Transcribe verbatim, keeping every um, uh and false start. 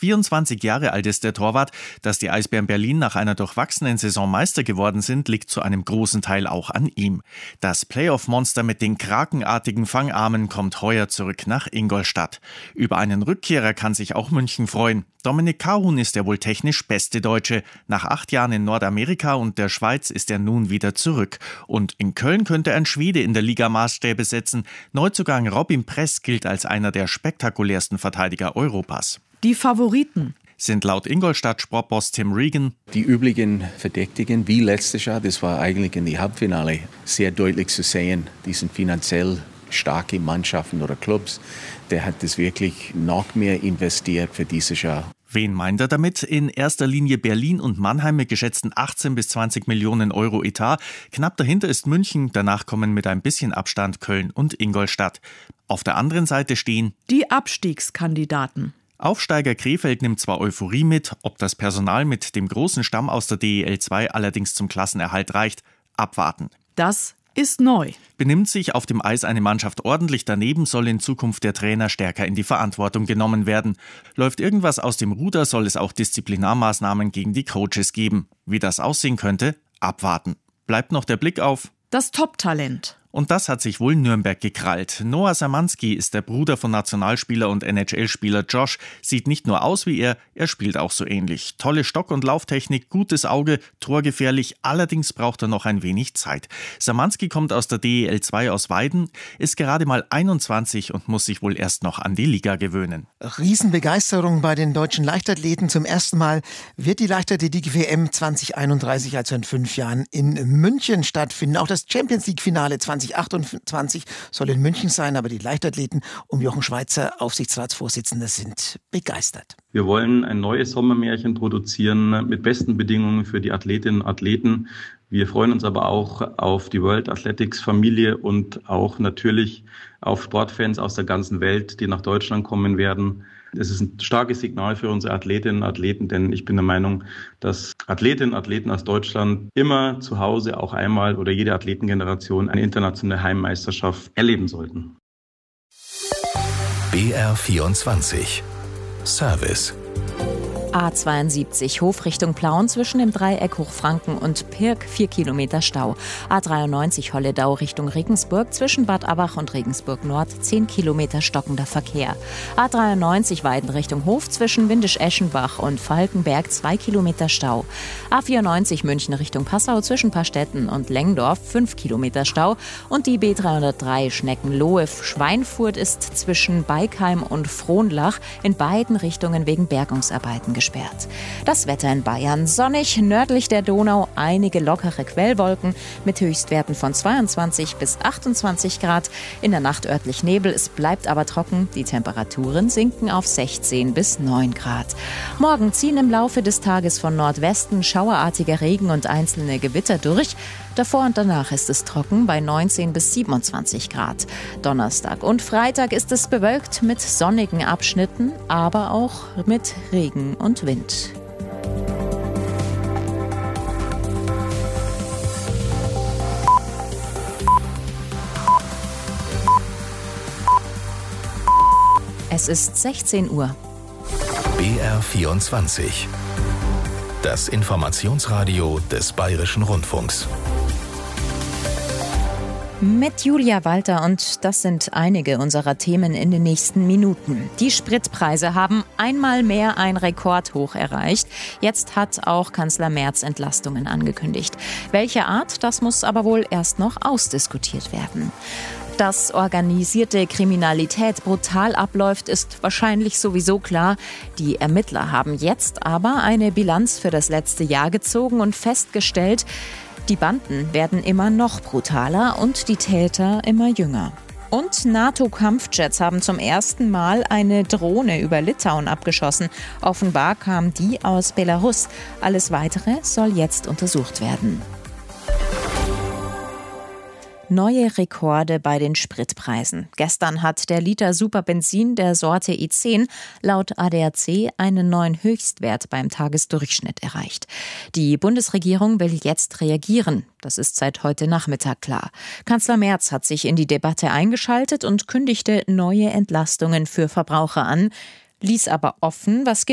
vierundzwanzig Jahre alt ist der Torwart. Dass die Eisbären Berlin nach einer durchwachsenen Saison Meister geworden sind, liegt zu einem großen Teil auch an ihm. Das Playoff-Monster mit den krakenartigen Fangarmen kommt heuer zurück nach Ingolstadt. Über einen Rückkehrer kann sich auch München freuen. Dominik Kahun ist der wohl technisch beste Deutsche. Nach acht Jahren in Nordamerika und der Schweiz ist er nun wieder zurück. Und in Köln könnte ein Schwede in der Liga Maßstäbe setzen. Neuzugang Robin Press gilt als einer der spektakulärsten Verteidiger Europas. Die Favoriten sind laut Ingolstadt-Sportboss Tim Regan die üblichen Verdächtigen wie letztes Jahr. Das war eigentlich in die Halbfinale sehr deutlich zu sehen. Die sind finanziell starke Mannschaften oder Clubs. Der hat das wirklich noch mehr investiert für dieses Jahr. Wen meint er damit? In erster Linie Berlin und Mannheim mit geschätzten achtzehn bis zwanzig Millionen Euro Etat. Knapp dahinter ist München, danach kommen mit ein bisschen Abstand Köln und Ingolstadt. Auf der anderen Seite stehen die Abstiegskandidaten. Aufsteiger Krefeld nimmt zwar Euphorie mit, ob das Personal mit dem großen Stamm aus der D E L zwei allerdings zum Klassenerhalt reicht, abwarten. Das ist neu. Benimmt sich auf dem Eis eine Mannschaft ordentlich daneben, soll in Zukunft der Trainer stärker in die Verantwortung genommen werden. Läuft irgendwas aus dem Ruder, soll es auch Disziplinarmaßnahmen gegen die Coaches geben. Wie das aussehen könnte, abwarten. Bleibt noch der Blick auf das Top-Talent. Und das hat sich wohl Nürnberg gekrallt. Noah Szymanski ist der Bruder von Nationalspieler und N H L-Spieler Josh. Sieht nicht nur aus wie er, er spielt auch so ähnlich. Tolle Stock- und Lauftechnik, gutes Auge, torgefährlich, allerdings braucht er noch ein wenig Zeit. Szymanski kommt aus der D E L zwei aus Weiden, ist gerade mal einundzwanzig und muss sich wohl erst noch an die Liga gewöhnen. Riesenbegeisterung bei den deutschen Leichtathleten. Zum ersten Mal wird die Leichtathletik-W M zwanzig einunddreißig, also in fünf Jahren, in München stattfinden. Auch das Champions-League-Finale zwanzig achtundzwanzig soll in München sein, aber die Leichtathleten um Jochen Schweizer, Aufsichtsratsvorsitzender, sind begeistert. Wir wollen ein neues Sommermärchen produzieren mit besten Bedingungen für die Athletinnen und Athleten. Wir freuen uns aber auch auf die World Athletics Familie und auch natürlich auf Sportfans aus der ganzen Welt, die nach Deutschland kommen werden. Es ist ein starkes Signal für unsere Athletinnen und Athleten, denn ich bin der Meinung, dass Athletinnen und Athleten aus Deutschland immer zu Hause auch einmal oder jede Athletengeneration eine internationale Heimmeisterschaft erleben sollten. B R vierundzwanzig Service. A zweiundsiebzig Hof Richtung Plauen zwischen dem Dreieck Hochfranken und Pirk vier Kilometer Stau. A dreiundneunzig Holledau Richtung Regensburg zwischen Bad Abach und Regensburg Nord zehn Kilometer stockender Verkehr. A dreiundneunzig Weiden Richtung Hof zwischen Windisch-Eschenbach und Falkenberg zwei Kilometer Stau. A vierundneunzig München Richtung Passau zwischen Pastetten und Lengdorf fünf Kilometer Stau. Und die B dreihundertdrei Schneckenlohe-Schweinfurt ist zwischen Beikheim und Frohnlach in beiden Richtungen wegen Bergungsarbeiten gesperrt. Das Wetter in Bayern: sonnig, nördlich der Donau einige lockere Quellwolken mit Höchstwerten von zweiundzwanzig bis achtundzwanzig Grad. In der Nacht örtlich Nebel, es bleibt aber trocken. Die Temperaturen sinken auf sechzehn bis neun Grad. Morgen ziehen im Laufe des Tages von Nordwesten schauerartiger Regen und einzelne Gewitter durch. Davor und danach ist es trocken bei neunzehn bis siebenundzwanzig Grad. Donnerstag und Freitag ist es bewölkt mit sonnigen Abschnitten, aber auch mit Regen und Wind. Es ist sechzehn Uhr. B R vierundzwanzig. Das Informationsradio des Bayerischen Rundfunks. Mit Julia Walter, und das sind einige unserer Themen in den nächsten Minuten. Die Spritpreise haben einmal mehr ein Rekordhoch erreicht. Jetzt hat auch Kanzler Merz Entlastungen angekündigt. Welche Art, das muss aber wohl erst noch ausdiskutiert werden. Dass organisierte Kriminalität brutal abläuft, ist wahrscheinlich sowieso klar. Die Ermittler haben jetzt aber eine Bilanz für das letzte Jahr gezogen und festgestellt, die Banden werden immer noch brutaler und die Täter immer jünger. Und NATO-Kampfjets haben zum ersten Mal eine Drohne über Litauen abgeschossen. Offenbar kam die aus Belarus. Alles Weitere soll jetzt untersucht werden. Neue Rekorde bei den Spritpreisen. Gestern hat der Liter Superbenzin der Sorte I zehn laut A D A C einen neuen Höchstwert beim Tagesdurchschnitt erreicht. Die Bundesregierung will jetzt reagieren. Das ist seit heute Nachmittag klar. Kanzler Merz hat sich in die Debatte eingeschaltet und kündigte neue Entlastungen für Verbraucher an, ließ aber offen, was